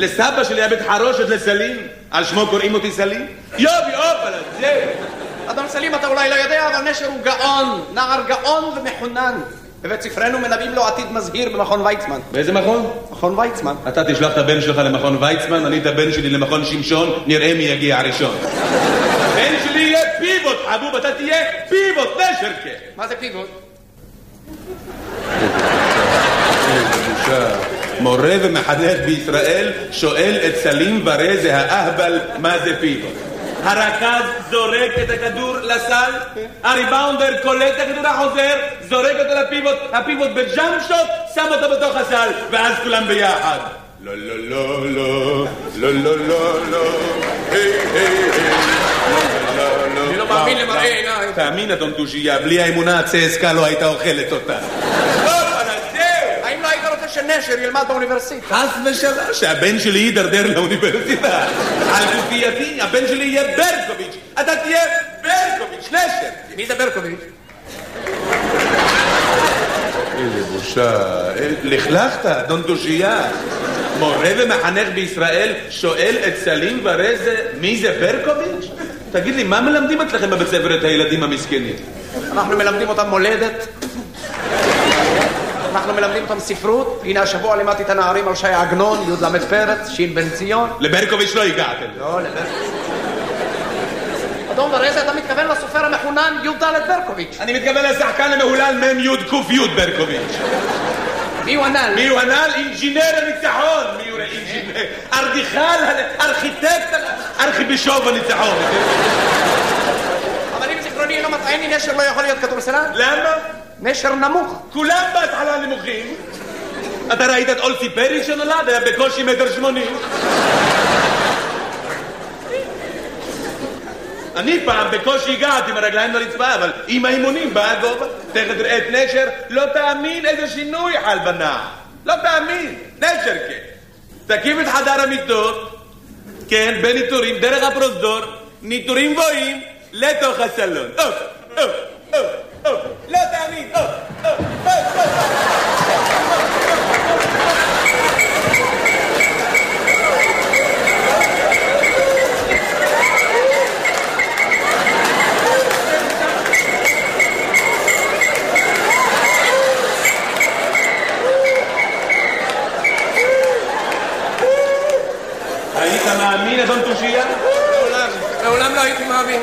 לסבא שלי היה בית חרושת לסלים, על שמו קוראים אותי סלים? יובי, אופלה, זה. אדון סלים, אתה אולי לא יודע, אבל נשר הוא גאון, נער גאון ומחונן. בבית ספרנו מלווים לו עתיד מזהיר במכון ויצמן. באיזה מכון? מכון ויצמן. אתה תשלח את הבן שלך למכון ויצמן, אני את הבן שלי למכון שמשון, נראה מי יגיע הראשון. הבן שלי יהיה פיבוט, חבוב, אתה תהיה פיבוט, נשרקה. מה זה פיבוט? מורה ומחנך בישראל שואל את סלים ורזה האהבל מה זה פיבוט. הרכז זורק את הכדור לסל, הריבאונדר קולט את הכדור החוזר, זורק אותו לפיבוט, הפיבוט בג'אמפ שוט, שם אותו בתוך הסל, ואז כולם ביחד. לא, לא, לא, לא, לא, לא, לא, לא, היי, היי, היי. אני לא מאמין למראה עיניי. תאמין, אדון תושייה, בלי האמונה הצסקה לא הייתה אוכלת אותה. האם לא היית רוצה שנשר ילמד באוניברסיטה? חס ושלום, שהבן שלי יידרדר לאוניברסיטה. על גופייתי, הבן שלי יהיה ברקוביץ'. אתה תהיה ברקוביץ', נשר. מי זה ברקוביץ'? איזה בושה. לכלכת, אדון תושייה. מורה ומחנך בישראל שואל את סלים ורזה מי זה ברקוביץ'? תגיד לי, מה מלמדים אצלכם בבית ספר את הילדים המסכנים? אנחנו מלמדים אותם מולדת. אנחנו מלמדים אותם ספרות. הנה השבוע לימדתי את הנערים על שי עגנון, י' למד פרץ, שין בן ציון. לברקוביץ' לא הגעתם. לא, לברקוביץ'. אדון ורזה, אתה מתכוון לסופר המחונן י' ד' ברקוביץ'. אני מתכוון לשחקן המהולל מ' י' ק' י' ברקוביץ'. מי הוא הנ"ל? מי הוא הנ"ל? אינג'ינר הניצחון. מי הוא אינג'ינר? ארדיכל, ארכיטקט, ארכיבישוף הניצחון. אבל אם זיכרוני אינו מטעני, נשר לא יכול להיות כדורסלן? למה? נשר נמוך. כולם בהתחלה נמוכים. אתה ראית את אולסי פרי שנולד? היה בקושי 1.80 מטר. אני פעם בקושי הגעתי עם הרגליים לרצפה, אבל עם האימונים בא הגובה. תכף תראה את נשר, לא תאמין איזה שינוי חל בנער. לא תאמין, נשר כן. תקים את חדר המיטות, כן, בניטורים, דרך הפרוזדור, ניטורים גבוהים, לתוך הסלון. לא תאמין, היית מאמין, אדון תושייה? לעולם לא הייתי מאמין.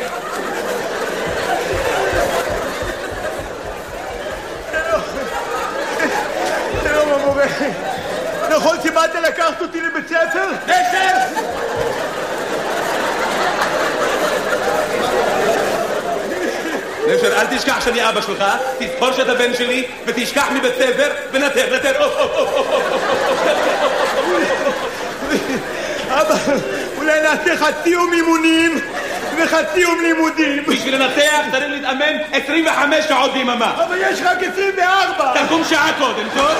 שלום המורה, נכון שבאת לקחת אותי לבית ספר? נשר! נשר, אל תשכח שאני אבא שלך, תזכור שאתה בן שלי, ותשכח מבית ספר, ונתר. אבא, אולי נעשה חצי יום אימונים וחצי יום לימודים. בשביל לנתח צריך להתאמן 25 שעות ביממה. אבל יש רק 24. תקום שעה קודם, טוב?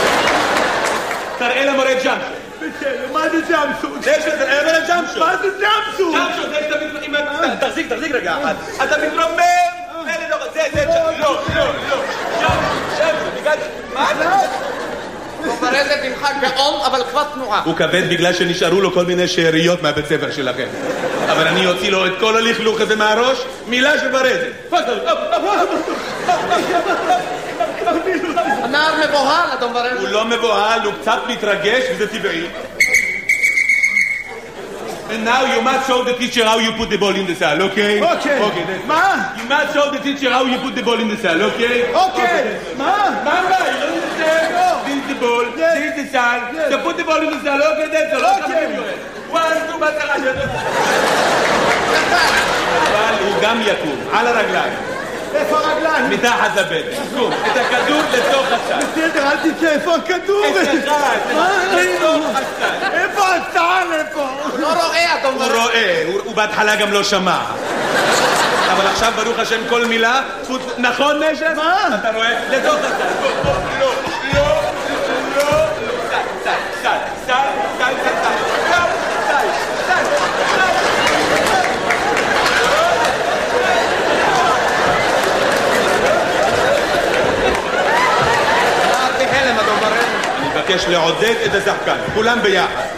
תראה למורה ג'אמפשוט. בסדר, מה זה ג'אמפשוט? תראה למורה ג'אמפשוט. מה זה ג'אמפשוט? ג'אמפשוט, זה שאתה תחזיק רגע אחד. אתה מתרומם. זה, לא. ג'אמפשוט, מה זה? ורזה בנך גאון, אבל כבר תנועה. הוא כבד בגלל שנשארו לו כל מיני שאריות מהבית ספר שלכם. אבל אני אוציא לו את כל הלכלוך הזה מהראש, מילה של ורזה. הנער מבוהל, אדון ורזה. הוא לא מבוהל, הוא קצת מתרגש, וזה טבעי. And now you must show the teacher how you put the ball in the cell, okay? Okay. מה? You must show the teacher how you put the ball in the cell, okay? Okay. מה? Mama, you don't understand? This is the ball, this is the cell. So put the ball in the cell, okay? That's all. Okay. 1, 2, בצרה. אבל הוא גם יקום, על הרגליים. איפה הרגליים? מתחת לבטן. קום, את הכדור לתוך הסל. בסדר, אל תצא, איפה הכדור? לתוך הסל. איפה הסל? איפה? לא רואה, אדון הוא ורזה. רואה, הוא בהתחלה גם לא שמע. אבל עכשיו ברוך השם כל מילה, נכון נשר? מה? אתה רואה? לתוך הסל. לא. סל. אני מבקש לעודד את השחקן, כולם ביחד.